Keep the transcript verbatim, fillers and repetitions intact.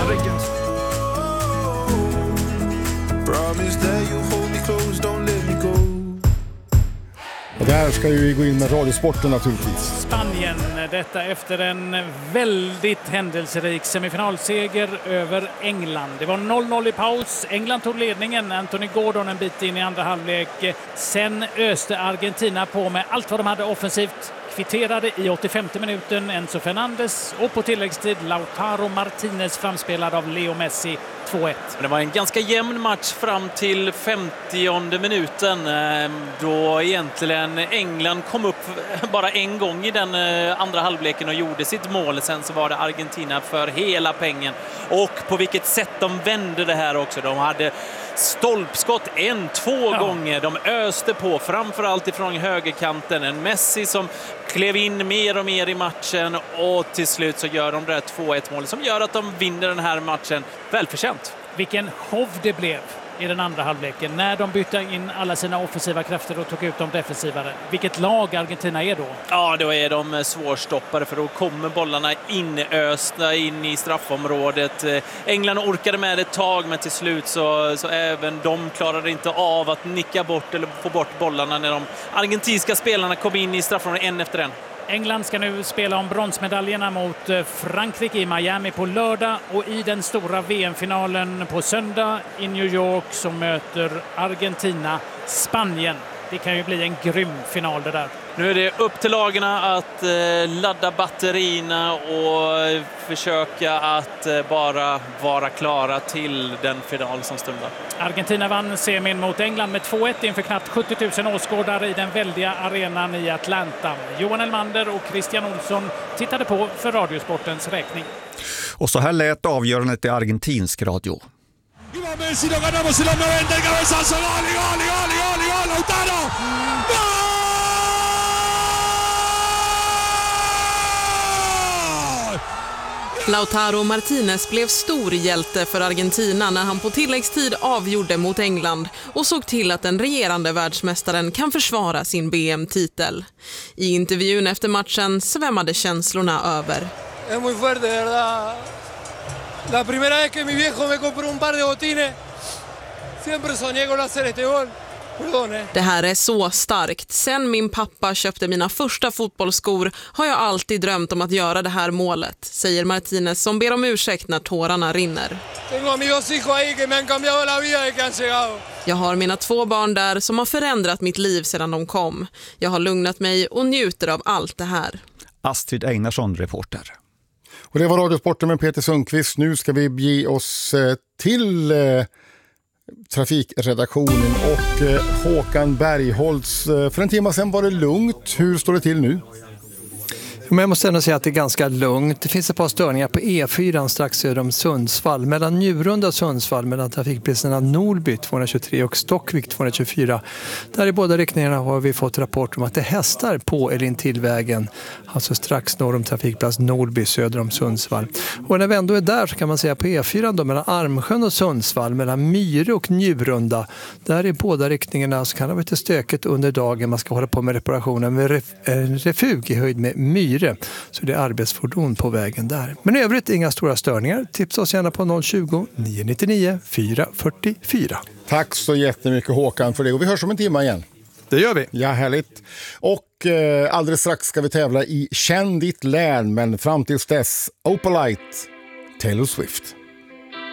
ryggen. Och där ska vi gå in med radiosporten naturligtvis. Spanien, detta efter en väldigt händelserik semifinalseger över England. Det var noll noll i paus. England tog ledningen. Anthony Gordon en bit in i andra halvlek. Sen öste Argentina på med allt vad de hade offensivt. Kvitterade i åttiofemte minuten Enzo Fernandes och på tilläggstid Lautaro Martinez framspelad av Leo Messi två ett. Det var en ganska jämn match fram till femtionde minuten då egentligen England kom upp bara en gång i den andra halvleken och gjorde sitt mål. Sen så var det Argentina för hela pengen. Och på vilket sätt de vände det här också. De hade stolpskott en, två ja. gånger. De öste på, framförallt ifrån högerkanten. En Messi som klev in mer och mer i matchen och till slut så gör de det två ett mål som gör att de vinner den här matchen välförtjänt. Vilken show det blev i den andra halvleken när de bytte in alla sina offensiva krafter och tog ut de defensivare. Vilket lag Argentina är då? Ja, då är de svårstoppade för då kommer bollarna inösta in i straffområdet. England orkade med ett tag men till slut så, så även de klarade inte av att nicka bort eller få bort bollarna när de argentinska spelarna kom in i straffområdet en efter en. England ska nu spela om bronsmedaljerna mot Frankrike i Miami på lördag och i den stora V M-finalen på söndag i New York så möter Argentina Spanien. Det kan ju bli en grym final det där. Nu är det upp till lagarna att eh, ladda batterierna och försöka att eh, bara vara klara till den final som stundar. Argentina vann semin mot England med två ett inför knappt sjuttio tusen åskådare i den väldiga arenan i Atlanta. Johan Elmander och Christian Olsson tittade på för Radiosportens räkning. Och så här lät avgörandet i argentinsk radio. Messi, lo ganamos en los noventa, el cabezazo, gol, gol, gol, gol, gol, Lautaro, gol! Lautaro Martinez blev stor hjälte för Argentina när han på tilläggstid avgjorde mot England och såg till att den regerande världsmästaren kan försvara sin B M-titel. I intervjun efter matchen svämmade känslorna över. Es muy fuerte, de verdad. La primera vez que mi viejo me compró un par de botines, siempre soñé con hacer este gol. Det här är så starkt. Sen min pappa köpte mina första fotbollsskor har jag alltid drömt om att göra det här målet, säger Martinez som ber om ursäkt när tårarna rinner. Jag har mina två barn där som har förändrat mitt liv sedan de kom. Jag har lugnat mig och njuter av allt det här. Astrid Einarsson, reporter. Och det var Radiosporten med Peter Sundqvist. Nu ska vi bege oss till eh, trafikredaktionen och eh, Håkan Bergholtz. För en timme sedan var det lugnt. Hur står det till nu? Men jag måste ändå säga att det är ganska lugnt. Det finns ett par störningar på E fyra strax söder om Sundsvall. Mellan Njurunda och Sundsvall, mellan trafikplatserna Norby tvåhundratjugotre och Stockvik tvåhundratjugofyra. Där i båda riktningarna har vi fått rapport om att det hästar på eller intill vägen. Alltså strax norr om trafikplats Norby söder om Sundsvall. Och när vi ändå är där så kan man säga på E fyra då, mellan Armsjön och Sundsvall, mellan Myre och Njurunda. Där i båda riktningarna så kan det vara lite stökigt under dagen. Man ska hålla på med reparationen med ref, äh, refug i höjd med Myre. Så det är arbetsfordon på vägen där. Men i övrigt inga stora störningar. Tipsa oss gärna på noll tjugo, nio nittionio, fyra fyrtiofyra. Tack så jättemycket Håkan för det. Och vi hörs om en timme igen. Det gör vi. Ja, härligt. Och eh, alldeles strax ska vi tävla i Känn ditt län. Men fram tills dess, Opalite, Taylor Swift.